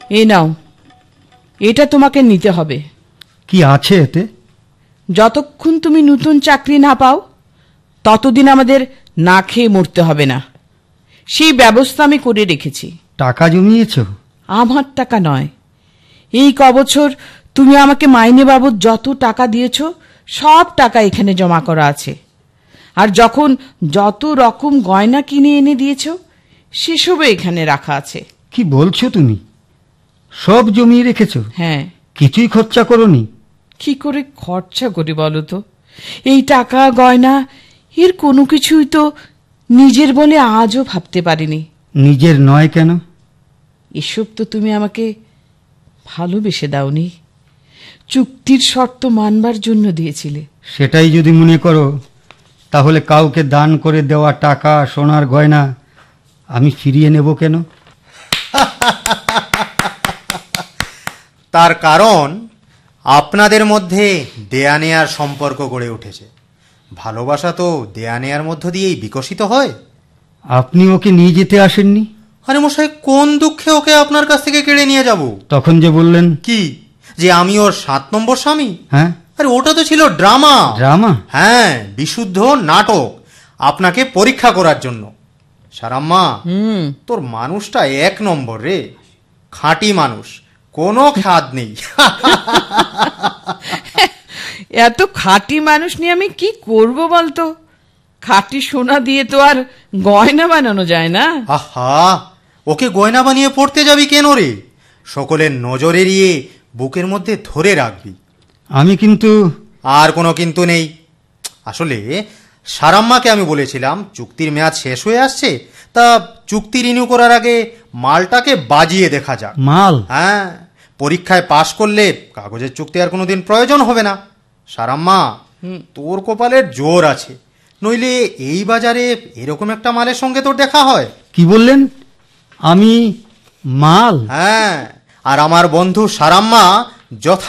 এই নাও, এটা তোমাকে নিতে হবে। কি আছে এতে? যতক্ষণ তুমি নতুন চাকরি না পাও ততদিন আমাদের না খেয়ে মরতে হবে না, সেই ব্যবস্থা আমি করে রেখেছি। টাকা জমিয়েছ? আমার টাকা নয়, এই কবছর তুমি আমাকে মাইনে বাবদ যত টাকা দিয়েছ সব টাকা এখানে জমা করা আছে। আর যখন যত রকম গয়না কিনে এনে দিয়েছ সেসবও এখানে রাখা আছে। কি বলছো তুমি? সব জমিয়ে রেখেছ? হ্যাঁ। কিছুই খরচা করোনি? কি করে খরচা করি বলো তো? এই টাকা গয়না এর কোনো কিছুই তো নিজের বলে আজও ভাবতে পারিনি। নিজের নয় কেন? এসব তো তুমি আমাকে ভালোবেসে দাওনি, চুক্তির শর্ত মানবার জন্য দিয়েছিলে। সেটাই যদি মনে করো তাহলে কাউকে দান করে দেওয়া টাকা সোনার গয়না আমি ফিরিয়ে নেব কেন? তার কারণ আপনাদের মধ্যে দেয়া নেয়ার সম্পর্ক গড়ে উঠেছে। ভালোবাসা তো দেয়া নেয়ার মধ্য দিয়েই বিকশিত হয়। আপনি ওকে নিয়ে যেতে আসেননি? আরে মশাই, কোন দুঃখে ওকে আপনার কাছ থেকে কেড়ে নিয়ে যাব? তখন যে বললেন কি, যে আমি ওর 7 নম্বর স্বামী? হ্যাঁ। আরে ওটা তো ছিল ড্রামা। ড্রামা? হ্যাঁ, বিশুদ্ধ নাটক, আপনাকে পরীক্ষা করার জন্য। সারাম্মা, তোর মানুষটা 1 নম্বর রে, খাঁটি মানুষ, কোনো খাদ নেই। এত খাঁটি মানুষ নিয়ে আমি কি করব বলতো? খাঁটি সোনা দিয়ে তো আর গয়না বানানো যায় না। আহা, ওকে গয়না বানিয়ে পড়তে যাবি কেন রে? সকলের নজর এড়িয়ে বুকের মধ্যে ধরে রাখবি। আমি কিন্তু... আর কোনো কিন্তু নেই। আসলে সারাম্মাকে আমি বলেছিলাম চুক্তির মেয়াদ শেষ হয়ে আসছে, তা চুক্তি রিনিউ করার আগে মালটাকে বাজিয়ে দেখা যাক। মাল? হ্যাঁ, পরীক্ষায় পাশ করলে কাগজের চুক্তি আর কোনোদিন প্রয়োজন হবে না। সারাম্মা, তোর কপালের জোর আছে, নইলে এই বাজারে এরকম একটা মালের সঙ্গে তোর দেখা হয়? কি বললেন? আমি মাল? হ্যাঁ, আর আমার বন্ধু সারাম্মা যথা